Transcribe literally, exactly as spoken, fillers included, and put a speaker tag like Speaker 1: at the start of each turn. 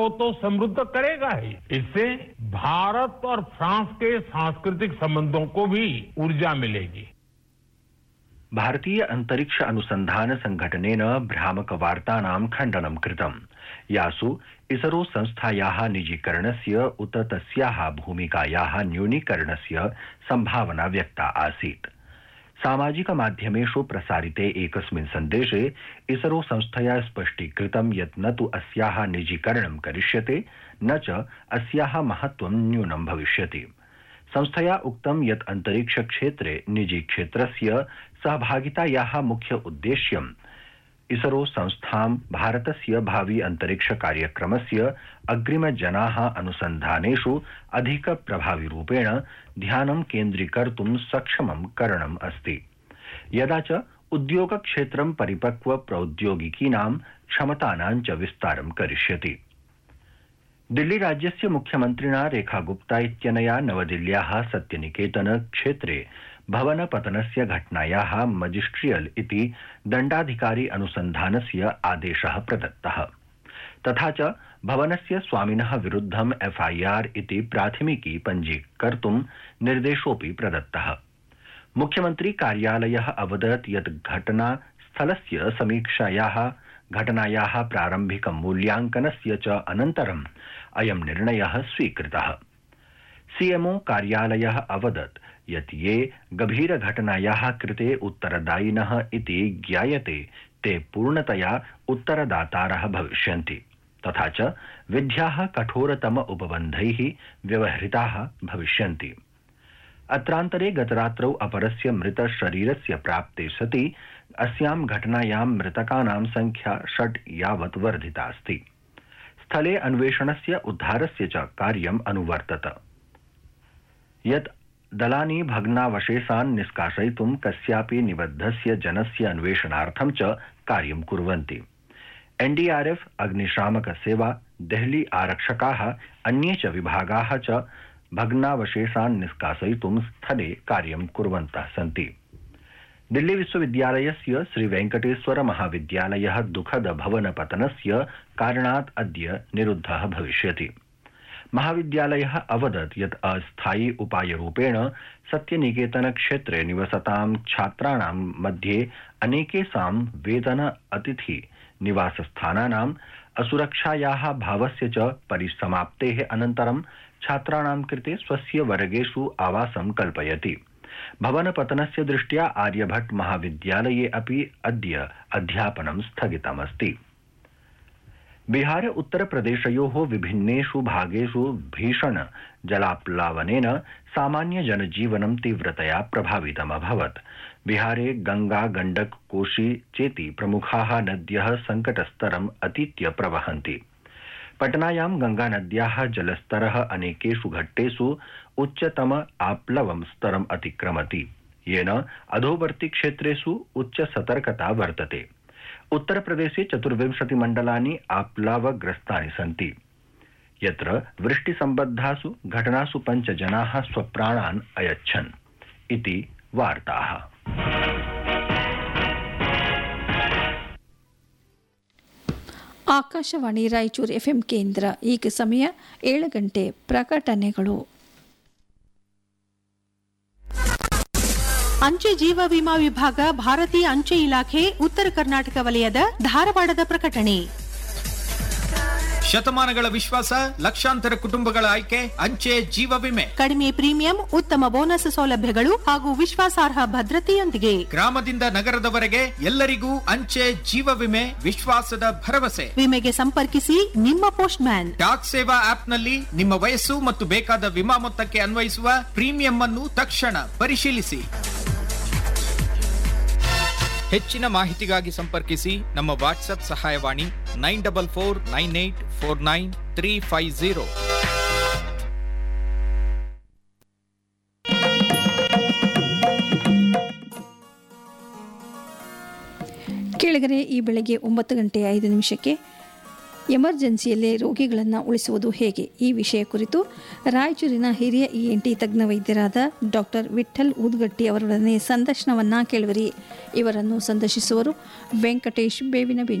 Speaker 1: को तो समृद्ध करेगा ही, इससे भारत और फ्रांस के सांस्कृतिक संबंधों को भी ऊर्जा मिलेगी।
Speaker 2: भारतीय अंतरिक्ष अनुसंधान संघटनेन भ्रामक वार्तानां खण्डनं कृतम्, यासु इसरो संस्थायाः निजीकरणस्य उत तस्याः भूमिकायाः न्यूनीकरणस्य संभावना व्यक्ता आसीत्। सामाजिक माध्यमेषु प्रसारिते एकस्मिन् सन्देशे इसरो संस्थया स्पष्टीकृतं यत् न तु अस्याः निजीकरणं करिष्यते न च अस्याः महत्त्वं न्यूनं भविष्यति। संस्थया उक्तं यत् अंतरिक्ष क्षेत्रे निजी क्षेत्रस्य सहभागितायाः मुख्य उद्देश्यम् इसरो संस्थां भारतस्य भावी अंतरिक्ष कार्यक्रमस्य अग्रिमजनाः अनुसन्धानेषु अधिक प्रभाविरूपेण ध्यानं केन्द्रीकर्तुं सक्षमं करणम् अस्ति, यदा च उद्योगक्षेत्रं परिपक्व प्रौद्योगिकीनां क्षमतानां च विस्तारं करिष्यति। दिल्ली राज्यस्य मुख्यमन्त्रिणा रेखा गुप्ता इत्यनया नवदिल्ल्याः सत्यनिकेतन क्षेत्रे भवनपतनस्य घटनायाः मजिस्ट्रियल इति दण्डाधिकारी अनुसन्धानस्य आदेशः प्रदत्तः, तथा च भवनस्य स्वामिनः विरुद्धम् एफआईआर इति प्राथमिकी पञ्जीकर्तुं निर्देशोऽपि प्रदत्तः। मुख्यमन्त्री कार्यालयः अवदत् यत् घटनास्थलस्य समीक्षायाः घटनायाः प्रारम्भिक मूल्यांकनस्य च अनन्तरम् अयं निर्णयः स्वीकृतः। सीएमओ कार्यालयः अवदत् यत् ये गभीरघटनायाः कृते उत्तरदायिनः इति ज्ञायते ते पूर्णतया उत्तरदातारः भविष्यन्ति, तथा च विध्याः कठोरतम उपबन्धैः व्यवहृताः भविष्यन्ति। अत्रान्तरे गतरात्रौ अपरस्य मृतशरीरस्य प्राप्ते सति अस्यां घटनायां मृतकानां संख्या षट् यावत् वर्धितास्ति। स्थले अन्वेषणस्य उद्धारस्य च कार्यम् अनुवर्तत। यत् दलानि भग्नावशेषान् निष्कासयितुं कस्यापि निबद्धस्य जनस्य अन्वेषणार्थं च कार्यं कुर्वन्ति। एनडीआरएफ, अग्निशामक सेवा, देहली आरक्षकाः, अन्ये च विभागाः च भग्नावशेषान् निष्कासयितुं स्थले कार्यं कुर्वन्तः सन्ति। दिल्ली विश्वविद्यालयस्य श्री वेंकटेश्वर महाविद्यालयः दुःखद भवनपतनस्य कारणात् अद्य निरुद्धः भविष्यति। महाविद्यालयः अवदत् यत् अस्थायी उपायरूपेण सत्यनिकेतन क्षेत्रे निवसतां छात्राणां मध्ये अनेकेषां वेतन अतिथि निवासस्थानानाम् असुरक्षायाः भावस्य च परिसमाप्तेः अनन्तरं छात्राणां कृते स्वस्य वर्गेषु आवासं कल्पयति। भवनपतनस्य दृष्ट्या आर्यभट्ट महाविद्यालये अपि अद्य अध्यापनं स्थगितमस्ति। बिहार उत्तरप्रदेशयोः विभिन्नेषु भागेषु भीषण जलाप्लावनेन सामान्य जनजीवनं तीव्रतया प्रभावितमभवत्। बिहारे गंगा, गण्डक, कोशी चेति प्रमुखाः नद्यः संकटस्तरम् अतीत्य प्रवहन्ति। पटनायां गंगानद्याः जलस्तरः अनेकेषु घट्टेषु उच्चतम आप्लवं स्तरम् अतिक्रमति, येन अधोवर्ति क्षेत्रेषु उच्च सतर्कता वर्तते। उत्तर प्रदेशे चतुर्विंशति मण्डलानि आप्लावग्रस्तानि सन्ति, यत्र वृष्टिसम्बद्धासु घटनासु पञ्च जनाः स्वप्राणान् अयच्छन् इति वार्ताः।
Speaker 3: ಆಕಾಶವಾಣಿ ರಾಯಚೂರು ಎಫ್ಎಂ ಕೇಂದ್ರ. ಈಗ ಸಮಯ ಏಳು ಗಂಟೆ. ಪ್ರಕಟಣೆಗಳು.
Speaker 4: ಅಂಚೆ ಜೀವ ವಿಮಾ ವಿಭಾಗ, ಭಾರತೀಯ ಅಂಚೆ ಇಲಾಖೆ, ಉತ್ತರ ಕರ್ನಾಟಕ ವಲಯದ ಧಾರವಾಡದ ಪ್ರಕಟಣೆ.
Speaker 5: ಶತಮಾನಗಳ ವಿಶ್ವಾಸ, ಲಕ್ಷಾಂತರ ಕುಟುಂಬಗಳ ಆಯ್ಕೆ ಅಂಚೆ ಜೀವ ವಿಮೆ.
Speaker 4: ಕಡಿಮೆ ಪ್ರೀಮಿಯಂ, ಉತ್ತಮ ಬೋನಸ್ ಸೌಲಭ್ಯಗಳು ಹಾಗೂ ವಿಶ್ವಾಸಾರ್ಹ ಭದ್ರತೆಯೊಂದಿಗೆ
Speaker 5: ಗ್ರಾಮದಿಂದ ನಗರದವರೆಗೆ ಎಲ್ಲರಿಗೂ ಅಂಚೆ ಜೀವ ವಿಮೆ ವಿಶ್ವಾಸದ ಭರವಸೆ.
Speaker 4: ವಿಮೆಗೆ ಸಂಪರ್ಕಿಸಿ ನಿಮ್ಮ ಪೋಸ್ಟ್ ಮ್ಯಾನ್.
Speaker 5: ಡಾಕ್ ಸೇವಾ ಆಪ್ನಲ್ಲಿ ನಿಮ್ಮ ವಯಸ್ಸು ಮತ್ತು ಬೇಕಾದ ವಿಮಾ ಮೊತ್ತಕ್ಕೆ ಅನ್ವಯಿಸುವ ಪ್ರೀಮಿಯಂ ಅನ್ನು ತಕ್ಷಣ ಪರಿಶೀಲಿಸಿ. ಹೆಚ್ಚಿನ ಮಾಹಿತಿಗಾಗಿ ಸಂಪರ್ಕಿಸಿ ನಮ್ಮ ವಾಟ್ಸ್ಆಪ್ ಸಹಾಯವಾಣಿ nine double four nine eight four nine three five zero.
Speaker 3: ಕೆಳಗರೆ ಈ ಬೆಳಗ್ಗೆ ಒಂಬತ್ತು ಗಂಟೆ ಐದು ನಿಮಿಷಕ್ಕೆ ಎಮರ್ಜೆನ್ಸಿಯಲ್ಲೇ ರೋಗಿಗಳನ್ನು ಉಳಿಸುವುದು ಹೇಗೆ, ಈ ವಿಷಯ ಕುರಿತು ರಾಯಚೂರಿನ ಹಿರಿಯ ಇ ಎನ್ ಟಿ ತಜ್ಞ ವೈದ್ಯರಾದ ಡಾಕ್ಟರ್ ವಿಠಲ್ ಊದ್ಗಟ್ಟಿ ಅವರೊಡನೆ ಸಂದರ್ಶನವನ್ನು ಕೇಳುವರಿ. ಇವರನ್ನು ಸಂದರ್ಶಿಸುವರು ವೆಂಕಟೇಶ್ ಬೇವಿನ